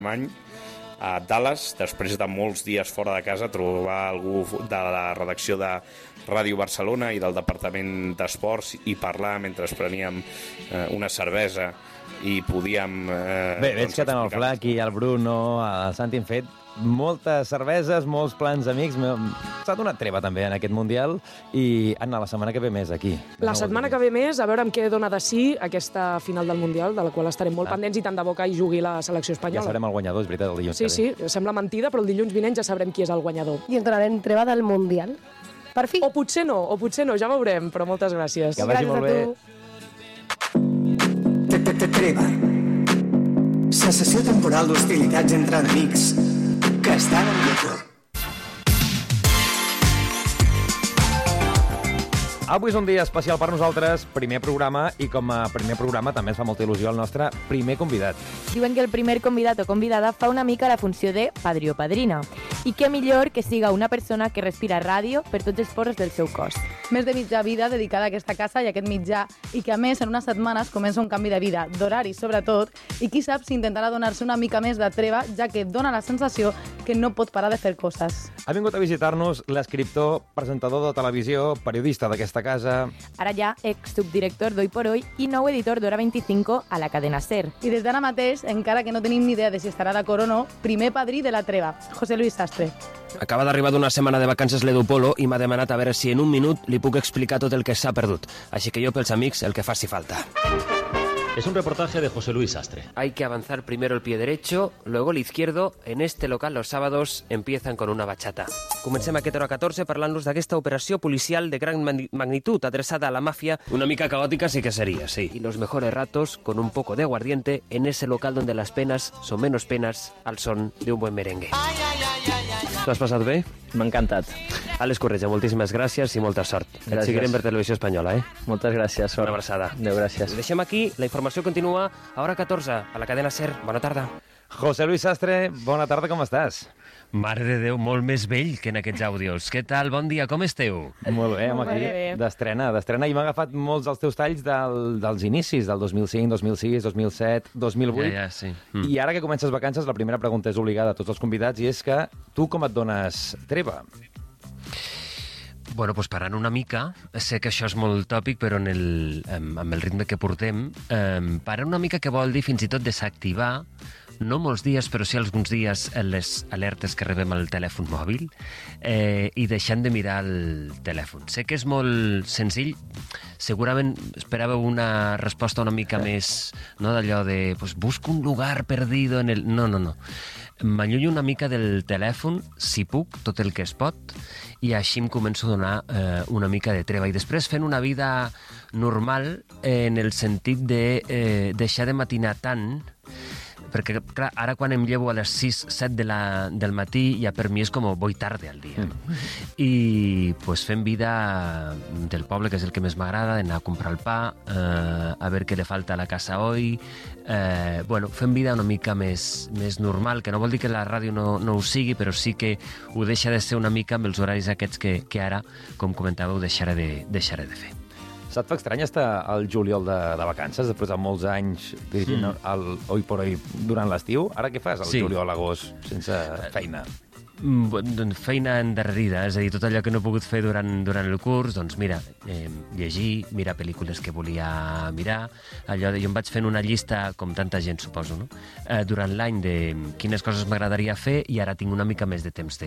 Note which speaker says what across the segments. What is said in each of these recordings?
Speaker 1: any a Dallas, després de molts dies fora de casa, trobar algú de la redacció de Ràdio Barcelona i del Departament d'Esports i parlar mentre preníem una cervesa i podíem...
Speaker 2: Bé, veig que tant el Flac i el Bruno, el Santi han fet moltes cerveses, molts plans amics. S'ha donat treva també en aquest Mundial i, Anna, la setmana que ve més aquí.
Speaker 3: La setmana que ve més, a veure amb què dona de sí aquesta final del Mundial, de la qual estarem molt pendents i tant de bo que hi jugui la selecció espanyola.
Speaker 2: Ja sabrem el guanyador, és veritat, el dilluns que ve.
Speaker 3: Sí, sembla mentida, però el dilluns vinent ja sabrem qui és el guanyador.
Speaker 4: I ens donarem treva del Mundial. Per fi.
Speaker 3: O potser no, ja veurem, però moltes gràcies.
Speaker 2: Que vagi molt bé.
Speaker 5: Treva. Cessació temporal d'hostilitats entre enemics que estan en guerra.
Speaker 2: Avui és un dia especial per nosaltres, primer programa, i com a primer programa també ens fa molta il·lusió el nostre primer convidat.
Speaker 6: Diuen que el primer convidat o convidada fa una mica la funció de padrí o padrina. I què millor que siga una persona que respira ràdio per tots els ports del seu cos.
Speaker 7: Més de mitja vida dedicada a aquesta casa i a aquest mitjà, i que a més en unes setmanes comença un canvi de vida, d'horari sobretot, i qui sap si intentarà donar-se una mica més de treva, ja que dona la sensació que no pot parar de fer coses.
Speaker 2: Ha vingut a visitar-nos l'escriptor, presentador de televisió, periodista d'aquesta casa.
Speaker 6: Ara ja ex-subdirector d'Hoy por Hoy i nou editor d'Hora 25 a la cadena SER.
Speaker 7: I des d'ara mateix, encara que no tenim ni idea de si estarà d'acord o no, primer padrí de la treva, José Luis Sastre.
Speaker 8: Acaba d'arribar d'una setmana de vacances l'Edu Polo i m'ha demanat a veure si en un minut li puc explicar tot el que s'ha perdut. Així que jo, pels amics, el que faci falta.
Speaker 9: Es un reportaje de José Luis Sastre.
Speaker 8: Hay que avanzar primero el pie derecho, luego el izquierdo. En este local los sábados empiezan con una bachata. Comencem aquest hora 14 parlant-nos d'aquesta operació policial de gran magnitud adreçada a la màfia. Una mica caótica sí que sería, sí. Y los mejores ratos con un poco de aguardiente en ese local donde las penas son menos penas al son de un buen merengue. T'ho has passat bé?
Speaker 9: M'ha encantat.
Speaker 8: Àlex Corretja, moltíssimes gràcies i molta sort.
Speaker 9: Gràcies.
Speaker 8: Et seguirem per Televisió Espanyola,
Speaker 9: Moltes gràcies, sort.
Speaker 8: Una abraçada.
Speaker 9: Adéu, gràcies.
Speaker 8: Ho deixem aquí, la informació continua a hora 14, a la cadena SER. Bona tarda.
Speaker 2: José Luis Sastre, bona tarda, com estàs?
Speaker 10: Mare de Déu, molt més vell que en aquests àudios. Què tal? Bon dia, com esteu?
Speaker 2: Molt bé, aquí d'estrena, i m'ha agafat molts dels teus talls dels inicis, del 2005, 2006, 2007, 2008.
Speaker 10: Ja, sí.
Speaker 2: I ara que comences vacances, la primera pregunta és obligada a tots els convidats, i és que tu com et dones treva?
Speaker 10: Bueno, doncs parant una mica, sé que això és molt tòpic, però amb el ritme que portem, parant una mica que vol dir fins i tot desactivar, no molts dies, però sí alguns dies, les alertes que rebem al telèfon mòbil i deixant de mirar el telèfon. Sé que és molt senzill, segurament esperàveu una resposta una mica més, no, d'allò de pues, busco un lugar perdido en el... No. M'allunyo una mica del telèfon, si puc, tot el que es pot, i així em començo a donar una mica de treva. I després fent una vida normal en el sentit de deixar de matinar tant, perquè, clar, ara quan em llevo a les 6-7 del matí, ja per mi és com voy tarde al dia. No? I pues, fent vida del poble, que és el que més m'agrada, d'anar a comprar el pa, a veure què li falta a la casa hoy, fent vida una mica més normal, que no vol dir que la ràdio no ho sigui, però sí que ho deixa de ser una mica amb els horaris aquests que ara, com comentàveu, deixaré de fer.
Speaker 2: Se't fa estrany estar al juliol de vacances, després de molts anys dirigint el Hoy por Hoy durant l'estiu? Ara què fas al juliol, agost, sense feina?
Speaker 10: Feina endarrerida, és a dir, tot allò que no he pogut fer durant el curs, doncs mira, llegir, mirar pel·lícules que volia mirar, allò de, jo em vaig fent una llista, com tanta gent suposo, no? Durant l'any de quines coses m'agradaria fer i ara tinc una mica més de temps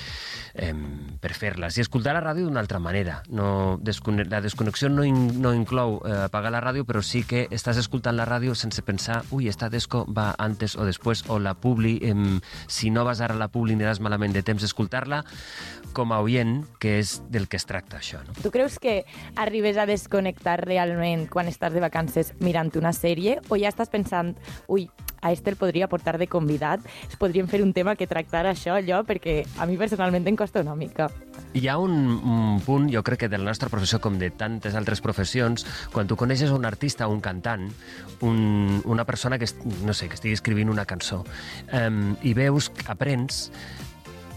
Speaker 10: per fer-les. I escoltar la ràdio d'una altra manera. La desconnexió no inclou apagar la ràdio, però sí que estàs escoltant la ràdio sense pensar esta disco va antes o després, o la publi, si no vas ara a la publi aniràs malament de temps d'escoltar-la, com a oient, que és del que es tracta això. No?
Speaker 6: Tu creus que arribes a desconnectar realment quan estàs de vacances mirant una sèrie, o ja estàs pensant, a el podria portar de convidat, podríem fer un tema que tractar això, allò, perquè a mi personalment em costa una mica.
Speaker 10: Hi ha un punt, jo crec que de la nostra professió, com de tantes altres professions, quan tu coneixes un artista o un cantant, una persona que, no sé, que estigui escrivint una cançó, i veus, aprens,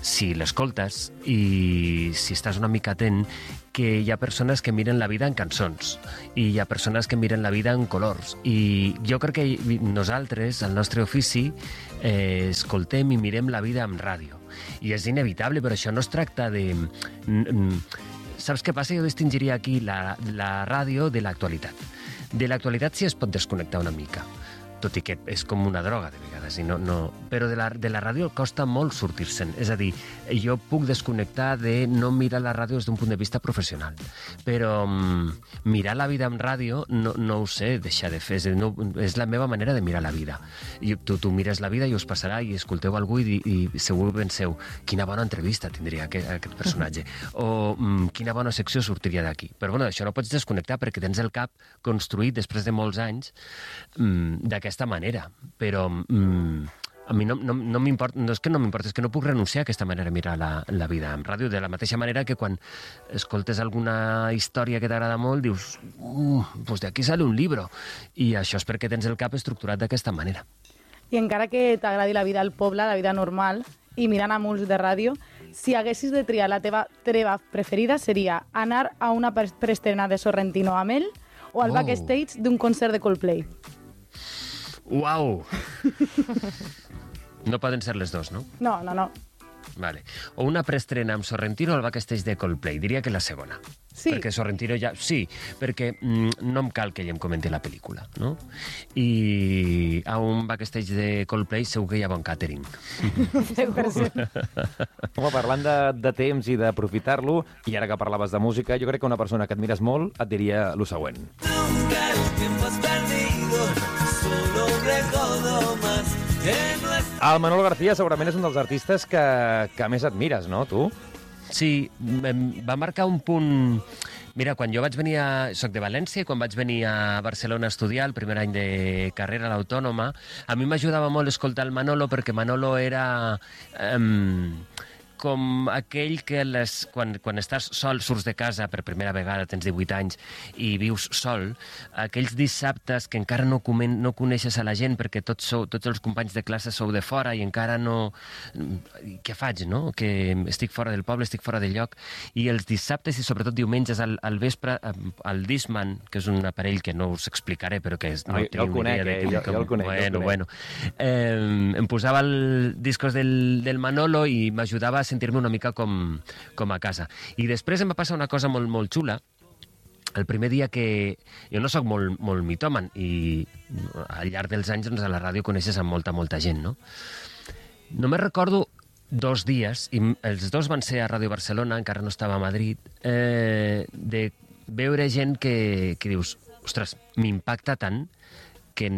Speaker 10: si l'escoltes i si estàs una mica atent, que hi ha persones que miren la vida en cançons i hi ha persones que miren la vida en colors. I jo crec que nosaltres, el nostre ofici, escoltem i mirem la vida en ràdio. I és inevitable, però això no es tracta de... Saps què passa? Jo distingiria aquí la ràdio de l'actualitat. De l'actualitat sí es pot desconnectar una mica, tot i que és com una droga de vegades, però de la ràdio costa molt sortir-se'n. És a dir, jo puc desconnectar de no mirar la ràdio des d'un punt de vista professional, però mirar la vida en ràdio no ho sé deixar de fer, és la meva manera de mirar la vida. Tu mires la vida i us passarà i escolteu algú i segur penseu quina bona entrevista tindria aquest personatge, o quina bona secció sortiria d'aquí. Però bueno, això no pots desconnectar perquè tens el cap construït després de molts anys d'aquesta manera, però a mi no m'importa, no és que no m'importa, és que no puc renunciar a aquesta manera de mirar la vida en ràdio, de la mateixa manera que quan escoltes alguna història que t'agrada molt, dius, pues de aquí sale un libro, i això és perquè tens el cap estructurat d'aquesta manera.
Speaker 7: I encara que t'agradi la vida al poble, la vida normal, i mirant a molts de ràdio, si haguessis de triar la teva treva preferida seria anar a una preestrena de Sorrentino amb ell o al backstage d'un concert de Coldplay.
Speaker 10: Uau! No poden ser les dos, no?
Speaker 7: No.
Speaker 10: Vale. O una preestrena amb Sorrentino al backstage de Coldplay. Diria que la segona.
Speaker 7: Sí.
Speaker 10: Perquè Sorrentino ja... Sí, perquè no em cal que ell em comenti la pel·lícula, no? I a un backstage de Coldplay segur que hi ha bon catering.
Speaker 7: 100%.
Speaker 2: Home, parlant de temps i d'aprofitar-lo, i ara que parlaves de música, jo crec que una persona que admires molt et diria lo següent. Nunca el tiempo has perdido, solo un recodo más. El Manolo García segurament és un dels artistes que més admires, no, tu?
Speaker 10: Sí, va marcar un punt... Mira, quan jo vaig venir soc de València, quan vaig venir a Barcelona a estudiar el primer any de carrera a l'Autònoma, a mi m'ajudava molt escoltar el Manolo, perquè Manolo era... com aquell que quan estàs sol, surts de casa per primera vegada, tens 18 anys i vius sol, aquells dissabtes que encara no coneixes a la gent perquè tots els companys de classe sou de fora i encara no... Què faig, no? Que estic fora del poble, estic fora del lloc. I els dissabtes i sobretot diumenges al vespre, el Discman, que és un aparell que no us explicaré, però que no
Speaker 2: jo el conec, jo el conec.
Speaker 10: Bueno. Em posava els discos del Manolo i m'ajudava a sentir-me una mica com a casa. I després em va passar una cosa molt, molt xula. El primer dia que... Jo no sóc molt mitòman i al llarg dels anys a la ràdio coneixes a molta gent, no? Només recordo 2 dies, i els 2 van ser a Ràdio Barcelona, encara no estava a Madrid, de veure gent que dius, ostres, m'impacta tant que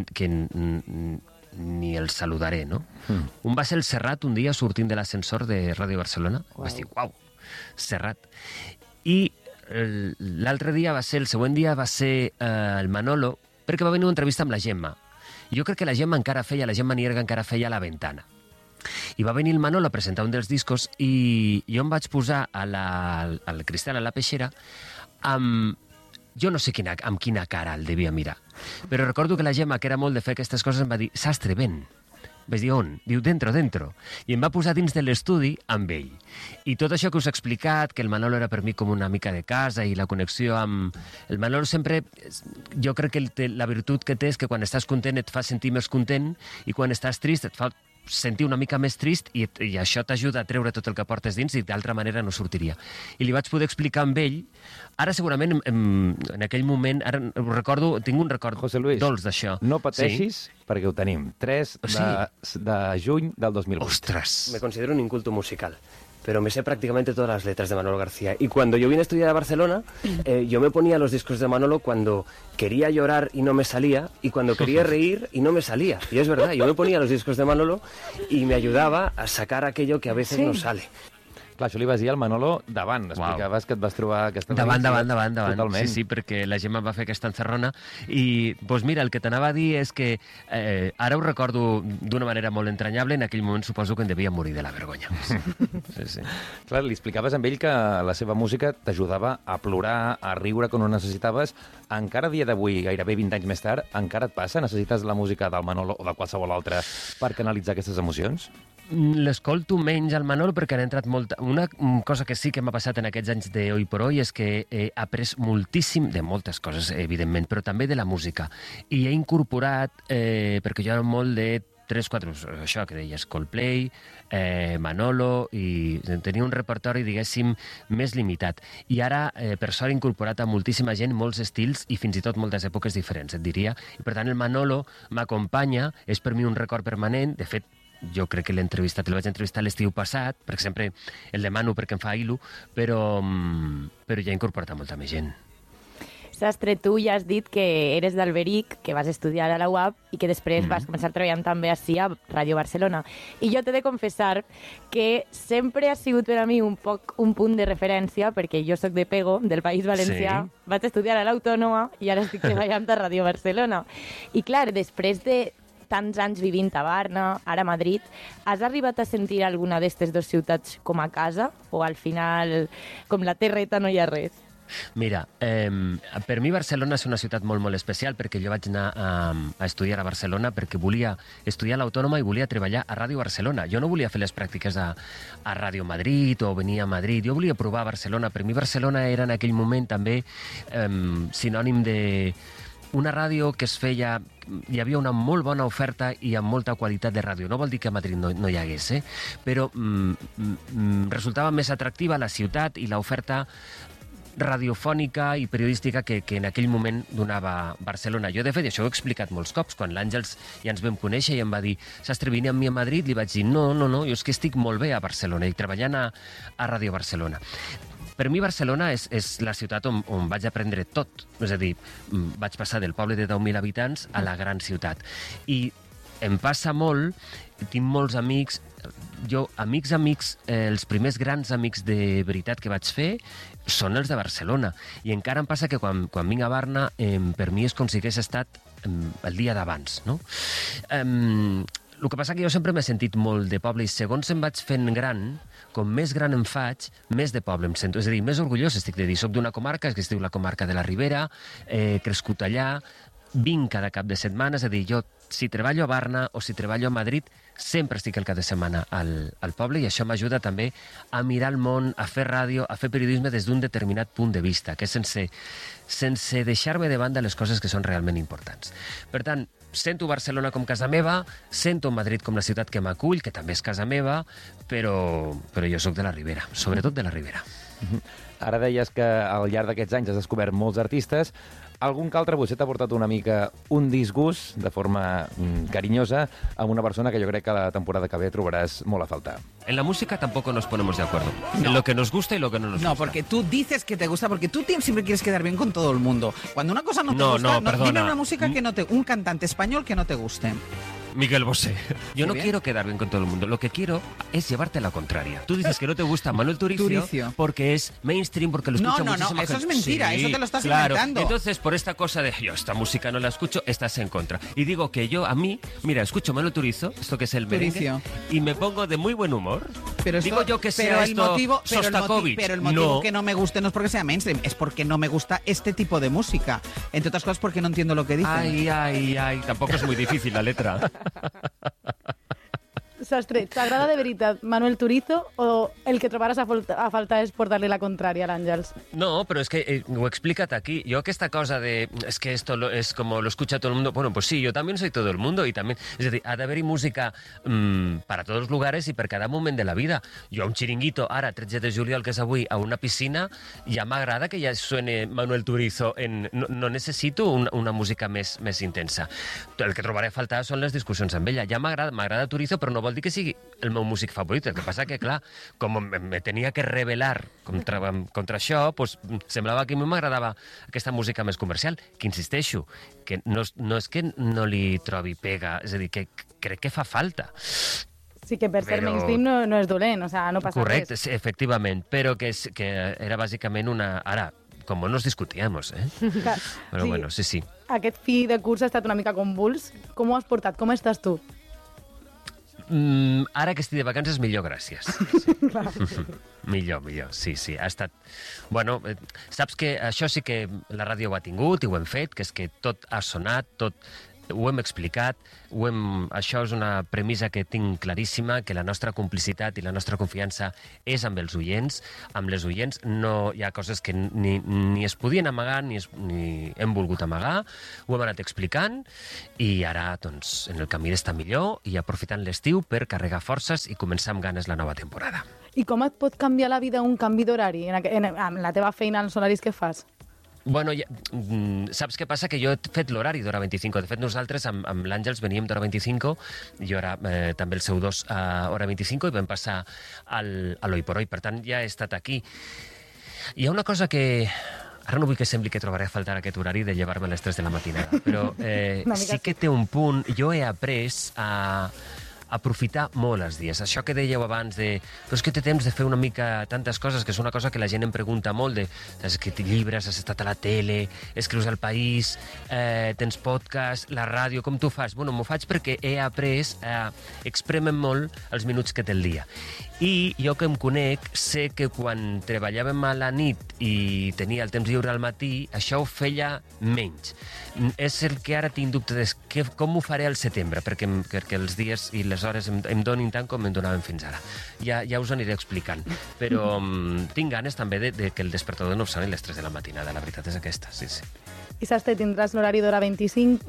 Speaker 10: ni el saludaré, no? Un va ser el Serrat un dia sortint de l'ascensor de Ràdio Barcelona. Wow. Vaig dir, uau, Serrat. I l'altre dia el següent dia va ser el Manolo, perquè va venir una entrevista amb la Gemma. Jo crec que la Gemma Nierga encara feia La Ventana. I va venir el Manolo a presentar un dels discos i jo em vaig posar al Cristal, a la peixera, jo no sé amb quina cara el devia mirar, però recordo que la Gemma, que era molt de fer aquestes coses, em va dir, Sastre, ven. Vaig dir, on? Diu, dentro. I em va posar dins de l'estudi amb ell. I tot això que us he explicat, que el Manolo era per mi com una mica de casa i la connexió amb... El Manolo sempre... Jo crec que la virtut que té és que quan estàs content et fa sentir més content i quan estàs trist et fa sentir una mica més trist i això t'ajuda a treure tot el que portes dins i d'altra manera no sortiria. I li vaig poder explicar amb ell. Ara segurament en aquell moment, ara ho recordo, tinc un record dolç d'això.
Speaker 2: No pateixis, perquè ho tenim. 3 de juny del 2008.
Speaker 8: Ostras. Me considero un inculto musical, pero me sé prácticamente todas las letras de Manolo García. Y cuando yo vine a estudiar a Barcelona, yo me ponía los discos de Manolo cuando quería llorar y no me salía, y cuando quería reír y no me salía. Y es verdad, yo me ponía los discos de Manolo y me ayudaba a sacar aquello que a veces no sale.
Speaker 2: Clar, això li vas dir al Manolo davant. Explicaves que et vas trobar aquesta...
Speaker 10: Davant. Totalment. Sí, perquè la Gemma va fer aquesta encerrona. I, doncs mira, el que t'anava a dir és que ara ho recordo d'una manera molt entranyable, en aquell moment suposo que em devia morir de la vergonya. Sí.
Speaker 2: Clar, li explicaves amb ell que la seva música t'ajudava a plorar, a riure quan ho necessitaves. Encara a dia d'avui, gairebé 20 anys més tard, encara et passa? Necessites la música del Manolo o de qualsevol altre per canalitzar aquestes emocions?
Speaker 10: L'escolto menys al Manolo perquè han entrat molt... Una cosa que sí que m'ha passat en aquests anys de Hoy por Hoy és que he après moltíssim de moltes coses, evidentment, però també de la música. I he incorporat, perquè jo era molt de 3-4, això que deies, Coldplay, Manolo, i tenia un repertori, diguéssim, més limitat. I ara, per sort, he incorporat a moltíssima gent molts estils i fins i tot moltes èpoques diferents, et diria. I per tant, el Manolo m'acompanya, és per mi un record permanent. De fet, jo crec que el vaig entrevistar l'estiu passat, perquè sempre el demano perquè em fa il·lu, però ja he incorporat a molta més gent.
Speaker 6: Sastre, tu ja has dit que eres d'Alberic, que vas estudiar a la UAB i que després vas començar treballant també ací a Ràdio Barcelona. I jo t'he de confessar que sempre ha sigut per a mi un punt de referència, perquè jo sóc de Pego, del País Valencià, vaig estudiar a l'Autònoma i ara estic treballant a Ràdio Barcelona. I clar, després de tants anys vivint a Barna, ara a Madrid, has arribat a sentir alguna d'aquestes dues ciutats com a casa? O al final, com la terreta, no hi ha res?
Speaker 10: Mira, per mi Barcelona és una ciutat molt, molt especial perquè jo vaig anar a estudiar a Barcelona perquè volia estudiar a l'Autònoma i volia treballar a Ràdio Barcelona. Jo no volia fer les pràctiques a Ràdio Madrid o venir a Madrid. Jo volia provar Barcelona. Per mi Barcelona era en aquell moment també sinònim de una ràdio que es feia... Hi havia una molt bona oferta i amb molta qualitat de ràdio. No vol dir que a Madrid no hi hagués, però resultava més atractiva la ciutat i l'oferta radiofònica i periodística que en aquell moment donava Barcelona. Jo, de fet, això ho he explicat molts cops. Quan l'Àngels ja ens vam conèixer i em va dir Sastre, vine amb mi a Madrid, li vaig dir no, jo és que estic molt bé a Barcelona i treballant a Ràdio Barcelona. Per mi Barcelona és la ciutat on vaig aprendre tot. És a dir, vaig passar del poble de 10.000 habitants a la gran ciutat. I em passa molt, tinc molts amics, els primers grans amics de veritat que vaig fer són els de Barcelona. I encara em passa que quan vinc a Barna, per mi és com si hagués estat el dia d'abans, no? El que passa que jo sempre m'he sentit molt de poble i segons em vaig fent gran, com més gran em faig, més de poble em sento. És a dir, més orgullós estic de dir. Soc d'una comarca que es diu la comarca de la Ribera, he crescut allà, vinc cada cap de setmana, és a dir, jo si treballo a Barna o si treballo a Madrid, sempre estic el cap de setmana al poble i això m'ajuda també a mirar el món, a fer ràdio, a fer periodisme des d'un determinat punt de vista, que és sense deixar-me de banda les coses que són realment importants. Per tant, sento Barcelona com casa meva, sento Madrid com la ciutat que m'acull, que també és casa meva, però jo sóc de la Ribera, sobretot de la Ribera.
Speaker 2: Ara deies que al llarg d'aquests anys has descobert molts artistes. Algun que altre potser t'ha portat una mica un disgust de forma carinyosa amb una persona que jo crec que la temporada que ve trobaràs molt a faltar.
Speaker 10: En la música tampoco nos ponemos de acuerdo. No. En lo que nos gusta y lo que no nos gusta.
Speaker 11: No, porque tú dices que te gusta, porque tú siempre quieres quedar bien con todo el mundo. Cuando una cosa no te gusta, dime una música que no te... Un cantante español que no te guste.
Speaker 10: Miguel Bosé. Yo no quiero quedar bien con todo el mundo. Lo que quiero es llevarte la contraria. Tú dices que no te gusta Manuel Turizo porque es mainstream, porque lo escucha muchísima gente.
Speaker 11: No, eso es mentira, eso te lo estás inventando.
Speaker 10: Entonces, por esta cosa de yo esta música no la escucho, estás en contra. Y digo que yo, a mí, mira, escucho Manuel Turizo, esto que es el merengue, y me pongo de muy buen humor.
Speaker 11: Pero esto,
Speaker 10: digo yo que sea esto Sostakovich.
Speaker 11: Pero el motivo que no me guste no es porque sea mainstream, es porque no me gusta este tipo de música. Entre otras cosas porque no entiendo lo que dicen.
Speaker 10: Ay, tampoco es muy difícil la letra.
Speaker 7: Sastre, t'agrada de veritat Manuel Turizo o el que trobaràs a faltar és portar-li la contrària a l'Àngels?
Speaker 10: No, pero es que lo explícate aquí. Yo que esta cosa de es que esto es como lo escucha todo el mundo. Bueno, pues sí, yo también soy todo el mundo y también, es decir, ha d'haver-hi música para todos los lugares i per cada moment de la vida. Jo a un xiringuito, ara, 13 de juliol, que és avui, a una piscina, ja m'agrada que ja suene Manuel Turizo. No necessito una música més intensa. El que trobaré a faltar són les discussions amb ella. Ja m'agrada Turizo, però no vol dir que sigui el meu músic favorit. El que passa que, clar, com me tenia que revelar contra això, pues, semblava que a mi m'agradava aquesta música més comercial, que insisteixo, que no és que no li trobi pega, és a dir, que crec que fa falta.
Speaker 7: Sí, que per ser mainstream no és dolent, o sea, no passa
Speaker 10: correcte, res. Correcte, efectivament, però que era bàsicament una... Ara, com nos discutíamos, Però bueno, sí.
Speaker 7: Aquest fi de curs ha estat una mica convuls. Com ho has portat? Com estàs tu?
Speaker 10: Ara que estic de vacances, millor, gràcies. Sí. millor, sí. Ha estat... Bueno, saps que això sí que la ràdio ho ha tingut i ho hem fet, que és que tot ha sonat, tot ho hem explicat, això és una premissa que tinc claríssima, que la nostra complicitat i la nostra confiança és amb els oients. Amb les oients no hi ha coses que ni es podien amagar ni hem volgut amagar, ho hem anat explicant i ara, doncs, en el camí d'estar millor i aprofitant l'estiu per carregar forces i començar amb ganes la nova temporada.
Speaker 7: I com et pot canviar la vida un canvi d'horari amb la teva feina, els horaris que fas?
Speaker 10: Bueno, saps què passa? Que jo he fet l'horari d'Hora 25. De fet, nosaltres amb l'Àngels veníem d'Hora 25, jo era també el seu 2 a Hora 25 i vam passar a l'Hoy por Hoy. Per tant, ja he estat aquí. Hi ha una cosa que... Ara no vull que sembli que trobaré a faltar aquest horari de llevar-me a les 3 de la matinada, però sí que té un punt. Jo he après a aprofitar molt els dies. Això que dèieu abans de... Però és que té temps de fer una mica tantes coses, que és una cosa que la gent em pregunta molt, de has escrit llibres, has estat a la tele, escrius al País, tens podcast, la ràdio, com tu fas? Bueno, m'ho faig perquè he après a exprémer molt els minuts que té el dia. I jo que em conec, sé que quan treballàvem a la nit i tenia el temps lliure al matí, això ho feia menys. És el que ara tinc dubte de com ho faré al setembre, perquè els dies i les hores em donin tant com em donaven fins ara. Ja us ho aniré explicant. Però tinc ganes també de que el despertador no soni a les 3 de la matinada. La veritat és aquesta, sí.
Speaker 7: I Sastre, tindràs l'horari d'Hora 25,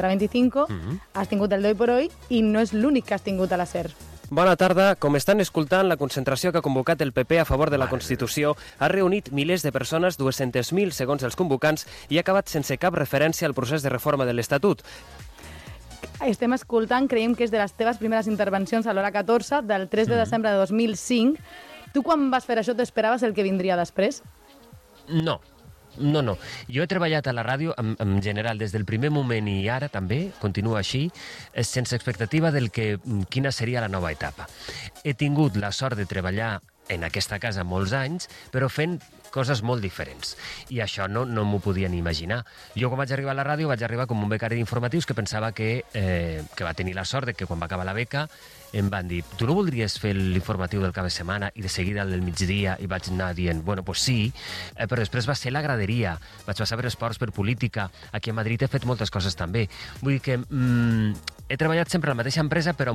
Speaker 7: has tingut el d'Hoy por Hoy i no és l'únic que has tingut a la SER.
Speaker 8: Bona tarda. Com estan escoltant, la concentració que ha convocat el PP a favor de la Constitució ha reunit milers de persones, 200.000 segons els convocants, i ha acabat sense cap referència al procés de reforma de l'Estatut.
Speaker 7: Estem escoltant, creiem que és de les teves primeres intervencions a l'Hora 14, del 3 de desembre de 2005. Tu, quan vas fer això, t'esperaves el que vindria després?
Speaker 10: No. Jo he treballat a la ràdio, en general, des del primer moment i ara també, continua així, sense expectativa del quina seria la nova etapa. He tingut la sort de treballar en aquesta casa molts anys, però fent coses molt diferents. I això no m'ho podia ni imaginar. Jo, quan vaig arribar a la ràdio, vaig arribar com un becari d'informatius que pensava que va tenir la sort de que quan va acabar la beca em van dir, tu no voldries fer l'informatiu del cap de setmana i de seguida el del migdia? I vaig anar dient, bueno, pues sí, però després va ser la graderia, vaig passar per esports, per política, aquí a Madrid he fet moltes coses també. Vull dir que he treballat sempre a la mateixa empresa, però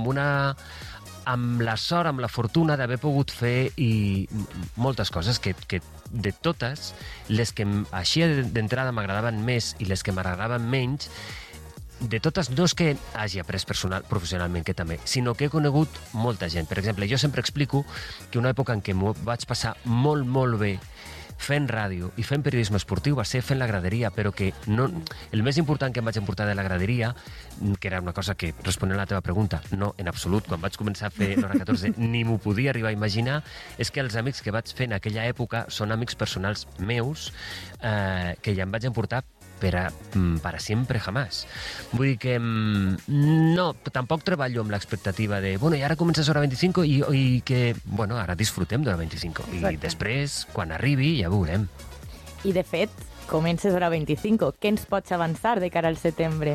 Speaker 10: amb la sort, amb la fortuna d'haver pogut fer moltes coses que de totes, les que així d'entrada m'agradaven més i les que m'agradaven menys, de totes no és que hagi après professionalment, que també, sinó que he conegut molta gent. Per exemple, jo sempre explico que una època en què m'ho vaig passar molt, molt bé fent ràdio i fent periodisme esportiu va ser fent la graderia, però que el més important que em vaig emportar de la graderia, que era una cosa que, responent a la teva pregunta, no, en absolut, quan vaig començar a fer l'Hora 14 ni m'ho podia arribar a imaginar, és que els amics que vaig fer en aquella època són amics personals meus que ja em vaig emportar para siempre jamás. Vull dir que no, tampoc treballo amb l'expectativa de, bueno, i ara comences Hora 25 i que, bueno, ara disfrutem d'Hora 25. Exacte. I després, quan arribi, ja veurem.
Speaker 6: I, de fet, comences Hora 25. Què ens pots avançar de cara al setembre?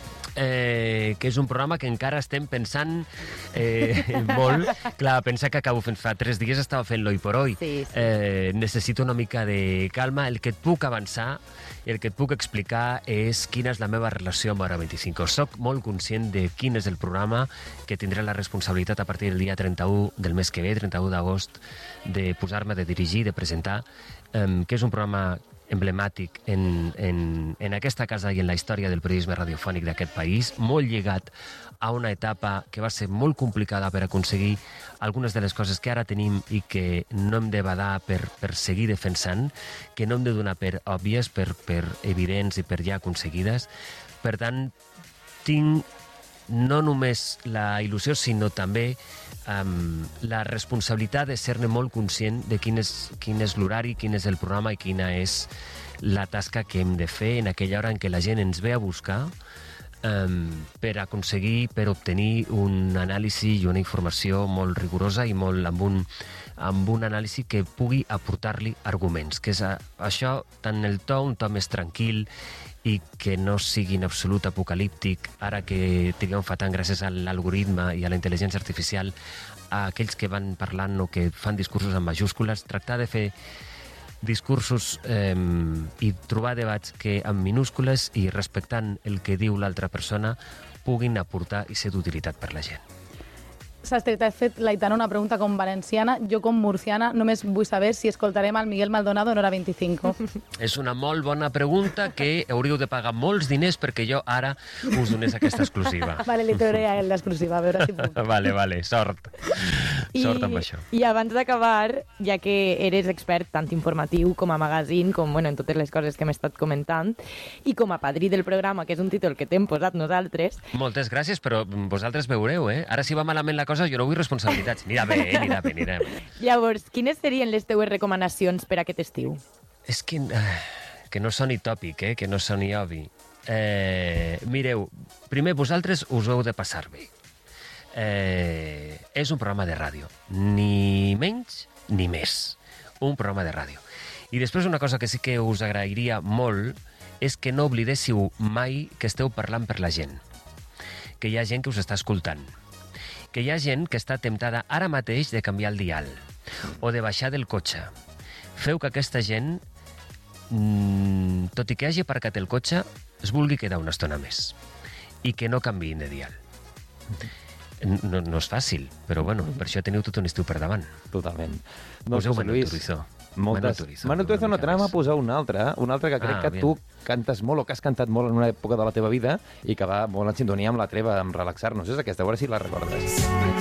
Speaker 10: Que és un programa que encara estem pensant molt. Clar, pensa que acabo fent... Fa 3 dies estava fent l'Hoy por Hoy. Sí. Necessito una mica de calma. El que et puc avançar i el que et puc explicar és quina és la meva relació amb Hora 25. Soc molt conscient de quin és el programa, que tindré la responsabilitat a partir del dia 31 del mes que ve, 31 d'agost, de posar-me, de dirigir, de presentar, que és un programa emblemàtic en aquesta casa i en la història del periodisme radiofònic d'aquest país, molt lligat a una etapa que va ser molt complicada per aconseguir algunes de les coses que ara tenim i que no hem de badar per seguir defensant, que no hem de donar per òbvies, per evidents i per ja aconseguides. Per tant, tinc no només la il·lusió, sinó també la responsabilitat de ser-ne molt conscient de quin és l'horari, quin és el programa i quina és la tasca que hem de fer en aquella hora en què la gent ens ve a buscar per aconseguir, per obtenir un anàlisi i una informació molt rigorosa i molt amb un anàlisi que pugui aportar-li arguments, que és això, tant el to, un to més tranquil i que no sigui en absolut apocalíptic, ara que triomfa fatant gràcies a l'algoritme i a la intel·ligència artificial, a aquells que van parlant o que fan discursos en majúscules, tractar de fer discursos i trobar debats que amb minúscules i respectant el que diu l'altra persona puguin aportar i ser d'utilitat per la gent.
Speaker 7: Sastre, t'ha fet l'Aitana una pregunta com valenciana. Jo, com murciana, només vull saber si escoltarem el Miguel Maldonado en Hora 25.
Speaker 10: És una molt bona pregunta que hauríeu de pagar molts diners perquè jo ara us donés aquesta exclusiva.
Speaker 7: Vale, li trauré a ell l'exclusiva, a veure si puc.
Speaker 10: Vale, sort. Sort amb això.
Speaker 6: I abans d'acabar, ja que eres expert tant informatiu com a magazine, com en totes les coses que hem estat comentant, i com a padrí del programa, que és un títol que t'hem posat nosaltres...
Speaker 10: Moltes gràcies, però vosaltres veureu, Ara si va malament la cosa, jo no vull responsabilitats. Anirà bé.
Speaker 6: Llavors, quines serien les teues recomanacions per aquest estiu?
Speaker 10: És que no soni tòpic, que no soni obvi. Mireu, primer vosaltres us heu de passar bé. És un programa de ràdio. Ni menys ni més. Un programa de ràdio. I després una cosa que sí que us agrairia molt és que no oblidéssiu mai que esteu parlant per la gent. Que hi ha gent que us està escoltant. Que hi ha gent que està temptada ara mateix de canviar el dial o de baixar del cotxe. Feu que aquesta gent, tot i que hagi aparcat el cotxe, es vulgui quedar una estona més i que no canviïn de dial. No és fàcil, però bueno, per això teniu tot un estiu per davant.
Speaker 2: Totalment.
Speaker 10: Poseu Manu Turizo.
Speaker 2: Manu Turizo, no, t'anàvem a posar un altre que crec que tu cantes molt o que has cantat molt en una època de la teva vida i que va molt en sintonia amb la treva, amb relaxar-nos. És aquesta, a veure si la recordes.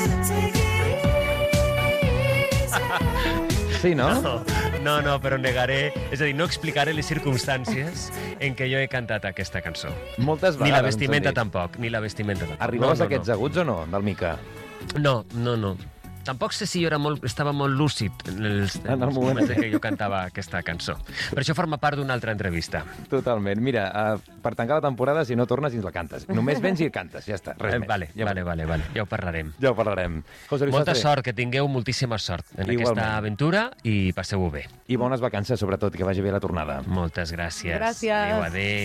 Speaker 2: Sí, no?
Speaker 10: No, però negaré... És a dir, no explicaré les circumstàncies en què jo he cantat aquesta cançó.
Speaker 2: Moltes vegades.
Speaker 10: Ni la vestimenta tampoc,
Speaker 2: Arribaves a aquests aguts o no, del Mica?
Speaker 10: No. Tampoc sé si jo estava molt lúcid en els moments que jo cantava aquesta cançó. Per això forma part d'una altra entrevista.
Speaker 2: Totalment. Mira, per tancar la temporada, si no tornes, ens la cantes. Només vens i cantes, ja està. Res més.
Speaker 10: Vale. Ja ho parlarem.
Speaker 2: Molta
Speaker 10: sort, que tingueu moltíssima sort en aquesta aventura i passeu-ho bé.
Speaker 2: I bones vacances, sobretot, que vagi bé la tornada.
Speaker 10: Moltes gràcies.
Speaker 7: Gràcies.
Speaker 10: Adéu.